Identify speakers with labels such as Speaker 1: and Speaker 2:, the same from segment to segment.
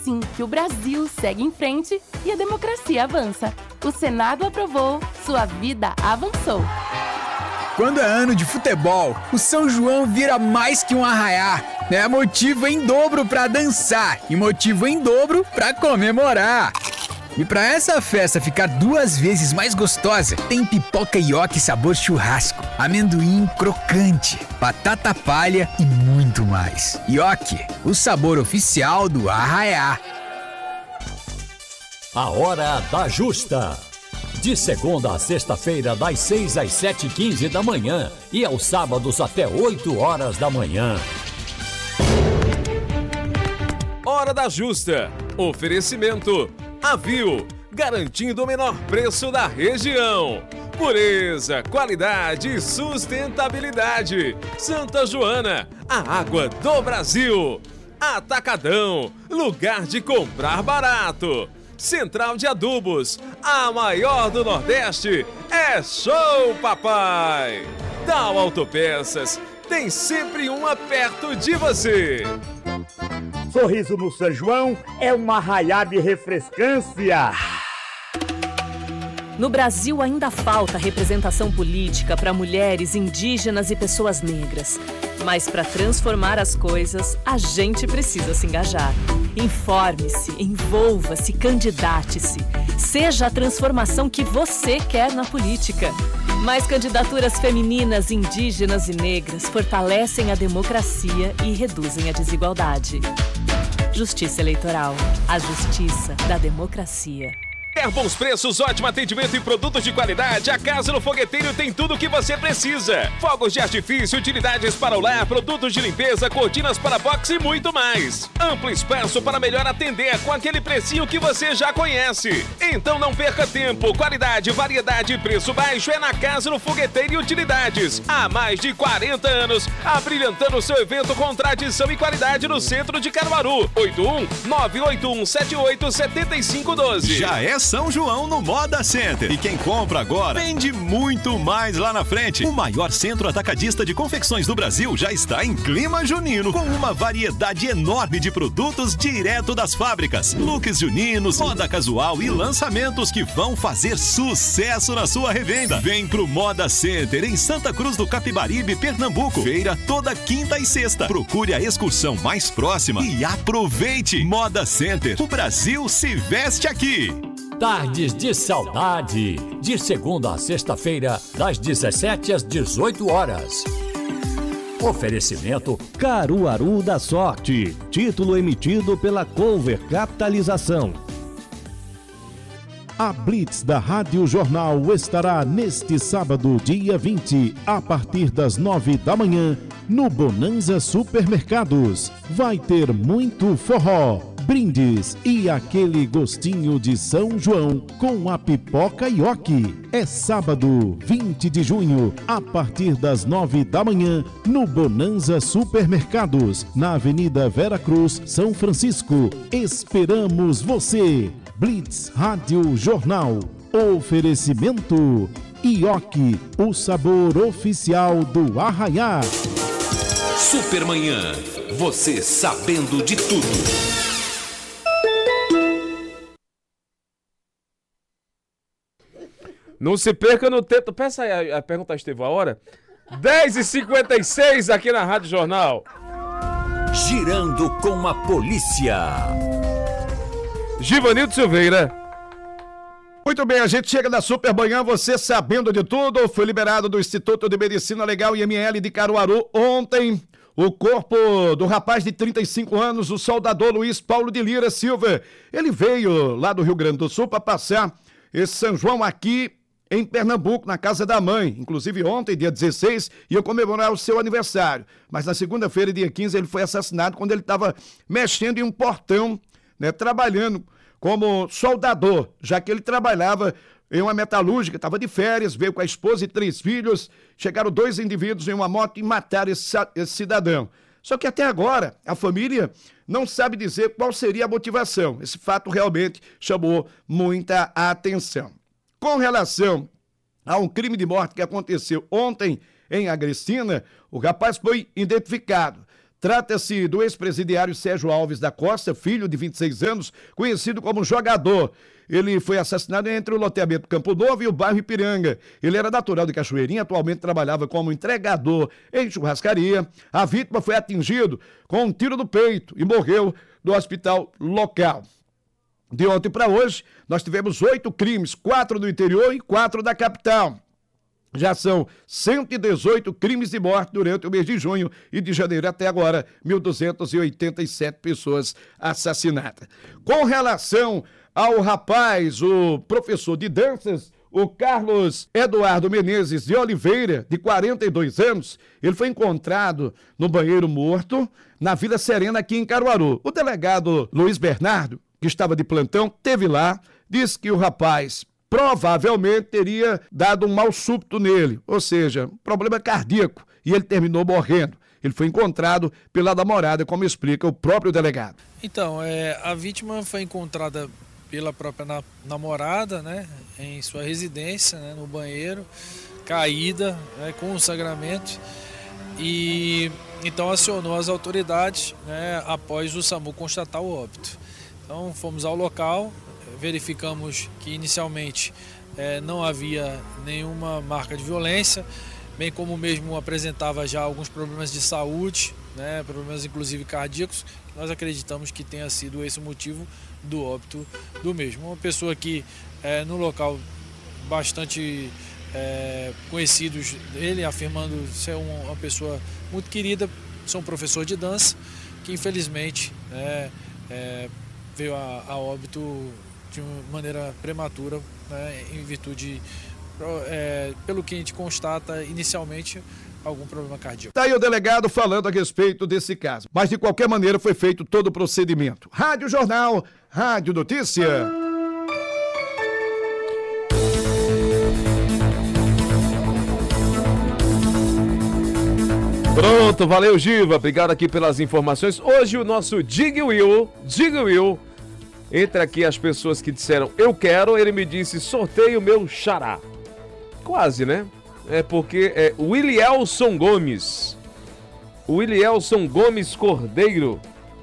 Speaker 1: assim que o Brasil segue em frente e a democracia avança. O Senado aprovou, sua vida avançou.
Speaker 2: Quando é ano de futebol, o São João vira mais que um arraiá. É motivo em dobro pra dançar e motivo em dobro pra comemorar. E pra essa festa ficar 2 vezes mais gostosa, tem pipoca ioki sabor churrasco, amendoim crocante, batata palha e muito mais. Ioki, o sabor oficial do arraiá.
Speaker 3: A Hora da Justa. De segunda a sexta-feira, das 6 às 7h15 da manhã e aos sábados até 8 horas da manhã.
Speaker 4: Hora da Justa. Oferecimento Avil, garantindo o menor preço da região. Pureza, qualidade e sustentabilidade. Santa Joana, a água do Brasil. Atacadão, lugar de comprar barato. Central de Adubos, a maior do Nordeste. É show, papai! Tal Autopeças, tem sempre uma perto de você.
Speaker 5: Sorriso no São João é uma arraiá de refrescância.
Speaker 6: No Brasil ainda falta representação política para mulheres, indígenas e pessoas negras. Mas para transformar as coisas, a gente precisa se engajar. Informe-se, envolva-se, candidate-se. Seja a transformação que você quer na política. Mais candidaturas femininas, indígenas e negras fortalecem a democracia e reduzem a desigualdade. Justiça Eleitoral. A justiça da democracia.
Speaker 4: Quer bons preços, ótimo atendimento e produtos de qualidade? A Casa no Fogueteiro tem tudo o que você precisa. Fogos de artifício, utilidades para o lar, produtos de limpeza, cortinas para box e muito mais. Amplo espaço para melhor atender com aquele precinho que você já conhece. Então não perca tempo. Qualidade, variedade e preço baixo é na Casa no Fogueteiro e Utilidades. Há mais de 40 anos, abrilhantando seu evento com tradição e qualidade no centro de Caruaru. 81-98178-7512.
Speaker 7: Já é São João no Moda Center. E quem compra agora vende muito mais lá na frente. O maior centro atacadista de confecções do Brasil já está em clima junino, com uma variedade enorme de produtos direto das fábricas. Looks juninos, moda casual e lançamentos que vão fazer sucesso na sua revenda. Vem pro Moda Center em Santa Cruz do Capibaribe, Pernambuco. Feira toda quinta e sexta. Procure a excursão mais próxima e aproveite. Moda Center. O Brasil se veste aqui.
Speaker 3: Tardes de Saudade, de segunda a sexta-feira, das 17 às 18 horas. Oferecimento
Speaker 8: Caruaru da Sorte, título emitido pela Cover Capitalização. A Blitz da Rádio Jornal estará neste sábado, dia 20, a partir das 9 da manhã, no Bonanza Supermercados. Vai ter muito forró, brindes e aquele gostinho de São João com a pipoca ioki. É sábado, 20 de junho, a partir das 9 da manhã, no Bonanza Supermercados, na Avenida Vera Cruz, São Francisco. Esperamos você! Blitz Rádio Jornal. Oferecimento ioki, o sabor oficial do arraiá.
Speaker 9: Supermanhã, você sabendo de tudo.
Speaker 4: Não se perca no tempo. Peça aí a pergunta, Estevão, a hora. 10h56 aqui na Rádio Jornal.
Speaker 3: Girando com a Polícia.
Speaker 4: Givanildo Silveira.
Speaker 10: Muito bem, a gente chega da Supermanhã, você sabendo de tudo. Foi liberado do Instituto de Medicina Legal IML de Caruaru ontem o corpo do rapaz de 35 anos, o soldador Luiz Paulo de Lira Silva. Ele veio lá do Rio Grande do Sul para passar esse São João aqui em Pernambuco, na casa da mãe. Inclusive ontem, dia 16, ia comemorar o seu aniversário. Mas na segunda-feira, dia 15, ele foi assassinado quando ele estava mexendo em um portão, né, trabalhando como soldador, já que ele trabalhava em uma metalúrgica, estava de férias, veio com a esposa e 3 filhos, chegaram 2 indivíduos em uma moto e mataram esse cidadão. Só que até agora, a família não sabe dizer qual seria a motivação. Esse fato realmente chamou muita atenção. Com relação a um crime de morte que aconteceu ontem em Agrestina, o rapaz foi identificado. Trata-se do ex-presidiário Sérgio Alves da Costa, filho de 26 anos, conhecido como Jogador. Ele foi assassinado entre o loteamento Campo Novo e o bairro Ipiranga. Ele era natural de Cachoeirinha, atualmente trabalhava como entregador em churrascaria. A vítima foi atingido com um tiro no peito e morreu no hospital local. De ontem para hoje, nós tivemos 8 crimes, 4 do interior e 4 da capital. Já são 118 crimes de morte durante o mês de junho e de janeiro até agora, 1.287 pessoas assassinadas. Com relação ao rapaz, o professor de danças, o Carlos Eduardo Menezes de Oliveira, de 42 anos, ele foi encontrado no banheiro morto na Vila Serena, aqui em Caruaru. O delegado Luiz Bernardo, que estava de plantão, esteve lá, disse que o rapaz provavelmente teria dado um mal súbito nele, ou seja, problema cardíaco, e ele terminou morrendo. Ele foi encontrado pela namorada, como explica o próprio delegado.
Speaker 11: Então, a vítima foi encontrada pela própria namorada, né, em sua residência, né, no banheiro, caída, né, com sangramento, e então acionou as autoridades, né, após o SAMU constatar o óbito. Então fomos ao local, verificamos que inicialmente não havia nenhuma marca de violência, bem como mesmo apresentava já alguns problemas de saúde, né, problemas inclusive cardíacos, que nós acreditamos que tenha sido esse o motivo do óbito do mesmo. Uma pessoa que no local bastante conhecidos dele, afirmando ser uma pessoa muito querida, sou um professor de dança, que infelizmente veio a óbito de maneira prematura, né, em virtude, pelo que a gente constata inicialmente, algum problema cardíaco.
Speaker 10: Está aí o delegado falando a respeito desse caso. Mas de qualquer maneira foi feito todo o procedimento. Rádio Jornal, Rádio Notícia.
Speaker 4: Pronto, valeu Giva, obrigado aqui pelas informações. Hoje o nosso Dig Will, entre aqui as pessoas que disseram eu quero, ele me disse sorteio meu xará. Quase, né? É porque é Willielson Gomes. Willielson Gomes Cordeiro,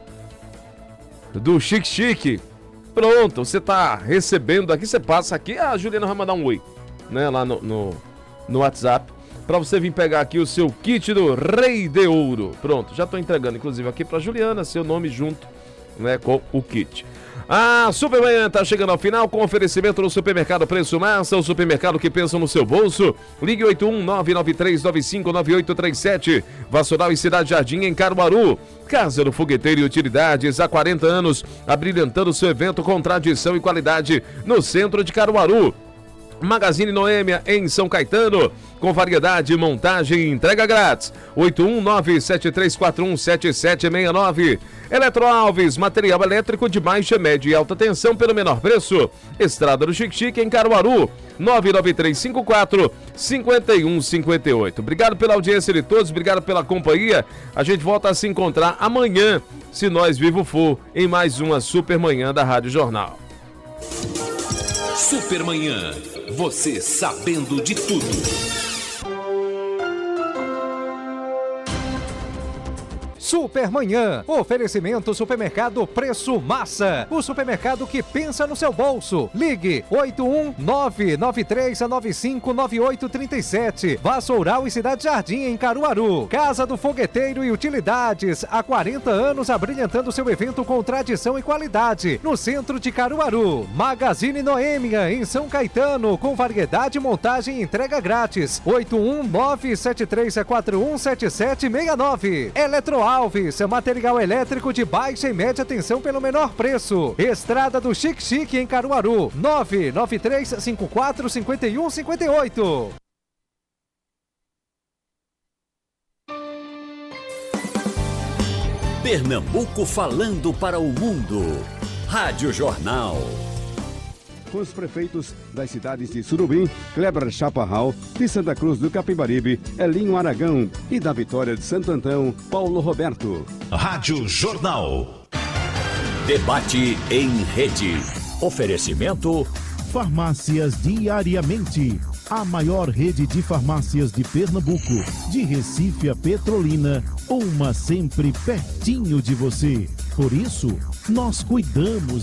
Speaker 4: do Chique Chique. Pronto, você tá recebendo aqui, você passa aqui, a Juliana vai mandar um oi, né, lá no WhatsApp, pra você vir pegar aqui o seu kit do Rei de Ouro. Pronto, já tô entregando, inclusive, aqui pra Juliana, seu nome junto, né, com o kit. A Supermanhã tá chegando ao final com oferecimento no Supermercado Preço Massa, o supermercado que pensa no seu bolso. Ligue 81-993-959837. Vassoural e Cidade Jardim, em Caruaru. Casa do Fogueteiro e Utilidades, há 40 anos, abrilhantando seu evento com tradição e qualidade no centro de Caruaru. Magazine Noêmia, em São Caetano, com variedade, montagem e entrega grátis. 819-7341-7769. Eletroalves, material elétrico de baixa, média e alta tensão pelo menor preço. Estrada do Chique Chique, em Caruaru. 99354-5158. Obrigado pela audiência de todos, obrigado pela companhia. A gente volta a se encontrar amanhã, se nós vivo for, em mais uma Supermanhã da Rádio Jornal.
Speaker 9: Supermanhã, você sabendo de tudo.
Speaker 12: Supermanhã, oferecimento Supermercado Preço Massa, o supermercado que pensa no seu bolso. Ligue 81993959837. Vassoural e Cidade Jardim, em Caruaru. Casa do Fogueteiro e Utilidades, há 40 anos abrilhantando seu evento com tradição e qualidade, no centro de Caruaru. Magazine Noêmia, em São Caetano, com variedade, montagem e entrega grátis. 81973417769. Eletroalves, material elétrico de baixa e média tensão pelo menor preço. Estrada do Chique Chique, em Caruaru. 993545158.
Speaker 3: Pernambuco falando para o mundo. Rádio Jornal.
Speaker 13: Os prefeitos das cidades de Surubim, Kleber Chaparral, de Santa Cruz do Capibaribe, Elinho Aragão e da Vitória de Santo Antão, Paulo Roberto.
Speaker 3: Rádio Jornal. Debate em rede. Oferecimento
Speaker 8: Farmácias Diariamente. a maior rede de farmácias de Pernambuco, de Recife a Petrolina, uma sempre pertinho de você. Por isso, nós cuidamos